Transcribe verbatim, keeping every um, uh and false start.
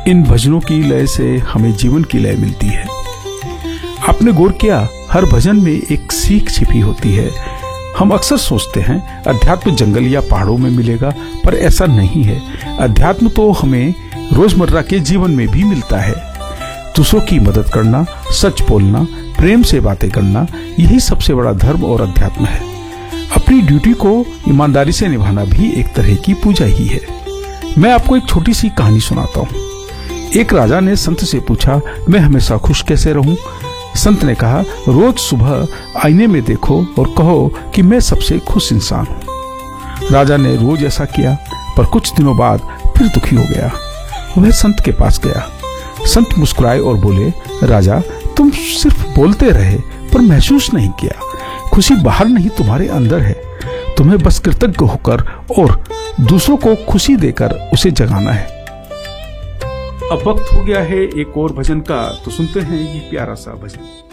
इन भजनों की लय से हमें जीवन की लय मिलती है। आपने गौर किया, हर भजन में एक सीख छिपी होती है। हम अक्सर सोचते हैं अध्यात्म जंगल या पहाड़ों में मिलेगा, पर ऐसा नहीं है। अध्यात्म तो हमें रोजमर्रा के जीवन में भी मिलता है। दूसरों की मदद करना, सच बोलना, प्रेम से बातें करना, यही सबसे बड़ा धर्म और अध्यात्म है। अपनी ड्यूटी को ईमानदारी से निभाना भी एक तरह की पूजा ही है। मैं आपको एक छोटी सी कहानी सुनाता हूँ। एक राजा ने संत से पूछा, मैं हमेशा खुश कैसे रहूं? संत ने कहा, रोज सुबह आईने में देखो और कहो कि मैं सबसे खुश इंसान हूं। राजा ने रोज ऐसा किया, पर कुछ दिनों बाद फिर दुखी हो गया। वह संत के पास गया। संत मुस्कुराए और बोले, राजा, तुम सिर्फ बोलते रहे पर महसूस नहीं किया। खुशी बाहर नहीं, तुम्हारे अंदर है। तुम्हें बस कृतज्ञ होकर और दूसरों को खुशी देकर उसे जगाना है। अब वक्त हो गया है एक और भजन का, तो सुनते हैं ये प्यारा सा भजन।